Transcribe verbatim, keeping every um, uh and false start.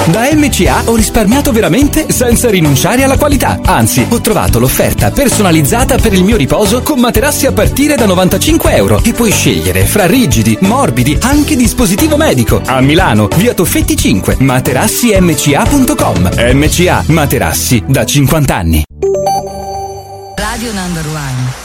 Da M C A ho risparmiato veramente senza rinunciare alla qualità. Anzi, ho trovato l'offerta personalizzata per il mio riposo con materassi a partire da novantacinque euro e puoi scegliere fra rigidi, morbidi, anche dispositivo medico. A Milano, via Toffetti cinque, materassi m c a punto com. M C A, materassi da cinquanta anni. Radio Number One.